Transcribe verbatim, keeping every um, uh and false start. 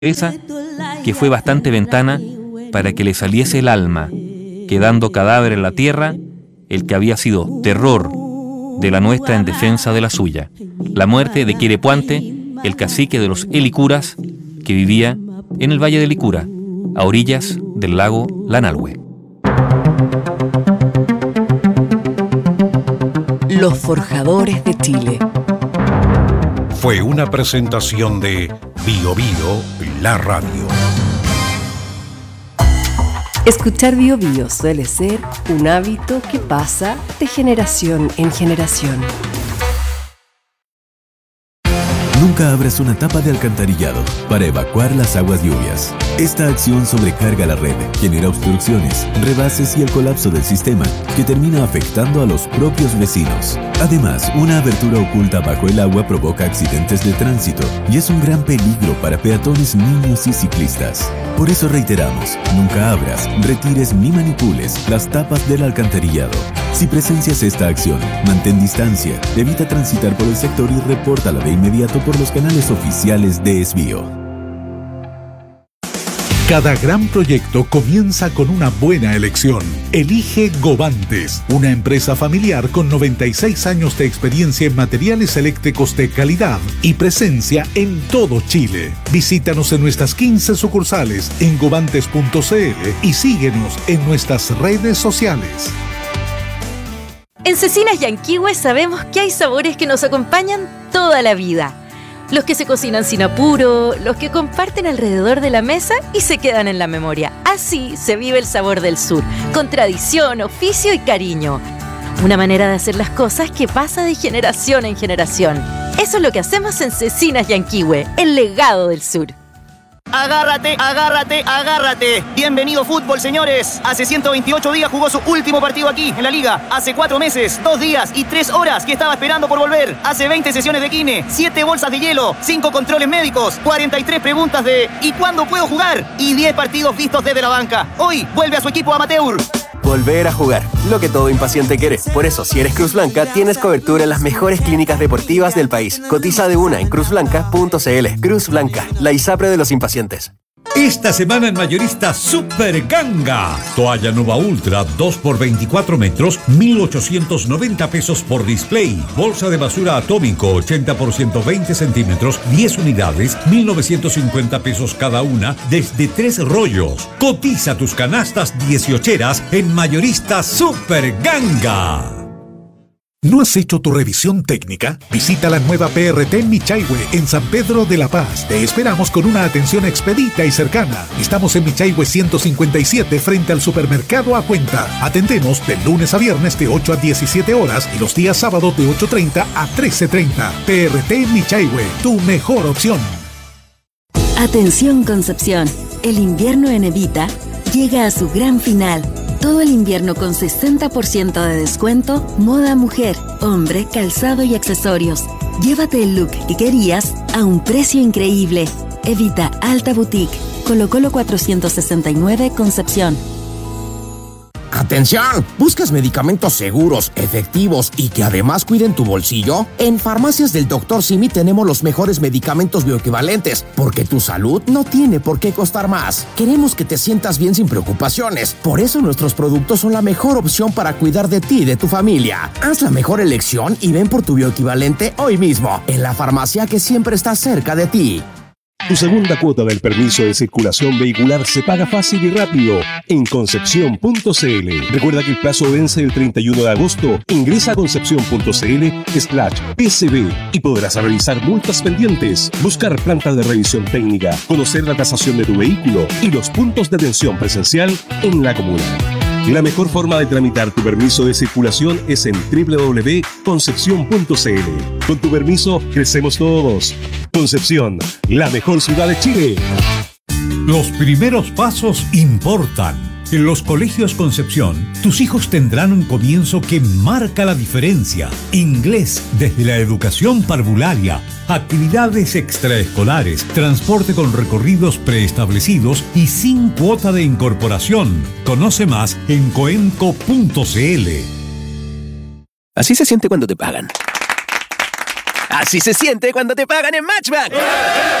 esa que fue bastante ventana para que le saliese el alma, quedando cadáver en la tierra el que había sido terror de la nuestra en defensa de la suya, la muerte de Quierepuante, el cacique de los Helicuras, que vivía en el valle de Licura, a orillas del lago Lanalhue. Los Forjadores de Chile. Fue una presentación de Bio Bio, la radio. Escuchar Bio Bio suele ser un hábito que pasa de generación en generación. Nunca abras una tapa de alcantarillado para evacuar las aguas lluvias. Esta acción sobrecarga la red, genera obstrucciones, rebases y el colapso del sistema, que termina afectando a los propios vecinos. Además, una abertura oculta bajo el agua provoca accidentes de tránsito y es un gran peligro para peatones, niños y ciclistas. Por eso reiteramos, nunca abras, retires ni manipules las tapas del alcantarillado. Si presencias esta acción, mantén distancia, evita transitar por el sector y repórtala de inmediato por los canales oficiales de Esbio. Cada gran proyecto comienza con una buena elección. Elige Govantes, una empresa familiar con noventa y seis años de experiencia en materiales eléctricos de calidad y presencia en todo Chile. Visítanos en nuestras quince sucursales en govantes punto c l y síguenos en nuestras redes sociales. En Cecinas Yanquihue sabemos que hay sabores que nos acompañan toda la vida. Los que se cocinan sin apuro, los que comparten alrededor de la mesa y se quedan en la memoria. Así se vive el sabor del sur, con tradición, oficio y cariño. Una manera de hacer las cosas que pasa de generación en generación. Eso es lo que hacemos en Cecinas Yanquihue, el legado del sur. Agárrate, agárrate, agárrate. Bienvenido fútbol, señores. Hace ciento veintiocho días jugó su último partido aquí, en la liga. Hace cuatro meses, dos días y tres horas que estaba esperando por volver. Hace veinte sesiones de kine, siete bolsas de hielo, cinco controles médicos, cuarenta y tres preguntas de ¿y cuándo puedo jugar? Y diez partidos vistos desde la banca. Hoy vuelve a su equipo amateur. Volver a jugar, lo que todo impaciente quiere. Por eso, si eres Cruz Blanca, tienes cobertura en las mejores clínicas deportivas del país. Cotiza de una en cruz blanca punto c l. Cruz Blanca, la ISAPRE de los impacientes. Esta semana en Mayorista Super Ganga. Toalla Nova Ultra dos por veinticuatro metros, mil ochocientos noventa pesos por display. Bolsa de basura atómico ochenta por ciento veinte centímetros, diez unidades, mil novecientos cincuenta pesos cada una, desde tres rollos. Cotiza tus canastas dieciocheras en Mayorista Super Ganga. ¿No has hecho tu revisión técnica? Visita la nueva P R T Michaihue en San Pedro de la Paz. Te esperamos con una atención expedita y cercana. Estamos en Michaihue ciento cincuenta y siete frente al supermercado A Cuenta. Atendemos de lunes a viernes de ocho a diecisiete horas y los días sábados de ocho treinta a trece treinta. P R T Michaihue, tu mejor opción. Atención Concepción, el invierno en Evita llega a su gran final. Todo el invierno con sesenta por ciento de descuento, moda mujer, hombre, calzado y accesorios. Llévate el look que querías a un precio increíble. Evita Alta Boutique, Colo Colo cuatrocientos sesenta y nueve, Concepción. ¡Atención! ¿Buscas medicamentos seguros, efectivos y que además cuiden tu bolsillo? En Farmacias del doctor Simi tenemos los mejores medicamentos bioequivalentes, porque tu salud no tiene por qué costar más. Queremos que te sientas bien sin preocupaciones. Por eso nuestros productos son la mejor opción para cuidar de ti y de tu familia. Haz la mejor elección y ven por tu bioequivalente hoy mismo, en la farmacia que siempre está cerca de ti. Tu segunda cuota del permiso de circulación vehicular se paga fácil y rápido en concepción punto c l. Recuerda que el plazo vence el treinta y uno de agosto. Ingresa a concepción punto c l slash p c b y podrás realizar multas pendientes, buscar plantas de revisión técnica, conocer la tasación de tu vehículo y los puntos de atención presencial en la comuna. La mejor forma de tramitar tu permiso de circulación es en doble u doble u doble u punto concepción punto c l. Con tu permiso, crecemos todos. Concepción, la mejor ciudad de Chile. Los primeros pasos importan. En los colegios Concepción, tus hijos tendrán un comienzo que marca la diferencia. Inglés desde la educación parvularia, actividades extraescolares, transporte con recorridos preestablecidos y sin cuota de incorporación. Conoce más en coenco punto c l. Así se siente cuando te pagan. Así se siente cuando te pagan en Matchbank.